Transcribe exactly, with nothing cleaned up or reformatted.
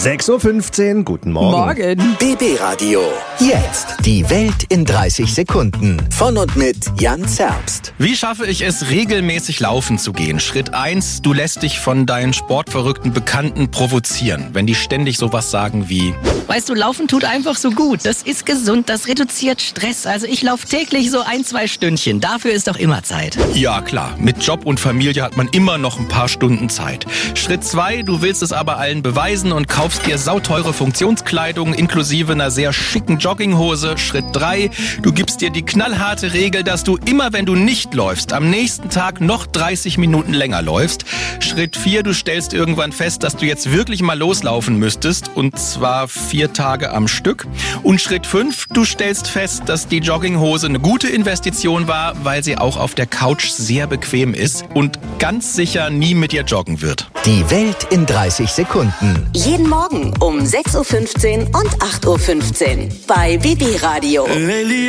sechs Uhr fünfzehn, guten Morgen. Morgen. B B Radio. Jetzt die Welt in dreißig Sekunden. Von und mit Jan Zerbst. Wie schaffe ich es, regelmäßig laufen zu gehen? Schritt eins, du lässt dich von deinen sportverrückten Bekannten provozieren, wenn die ständig sowas sagen wie: Weißt du, Laufen tut einfach so gut. Das ist gesund, das reduziert Stress. Also ich laufe täglich so ein, zwei Stündchen. Dafür ist doch immer Zeit. Ja klar, mit Job und Familie hat man immer noch ein paar Stunden Zeit. Schritt zwei, du willst es aber allen beweisen und kaufst dir sauteure Funktionskleidung inklusive einer sehr schicken Jogginghose. Schritt drei, du gibst dir die knallharte Regel, dass du immer, wenn du nicht läufst, am nächsten Tag noch dreißig Minuten länger läufst. Schritt vier, du stellst irgendwann fest, dass du jetzt wirklich mal loslaufen müsstest, und zwar vier Tage am Stück. Und Schritt fünf, du stellst fest, dass die Jogginghose eine gute Investition war, weil sie auch auf der Couch sehr bequem ist und ganz sicher nie mit dir joggen wird. Die Welt in dreißig Sekunden. Jeden Morgen um sechs Uhr fünfzehn und acht Uhr fünfzehn bei B B Radio.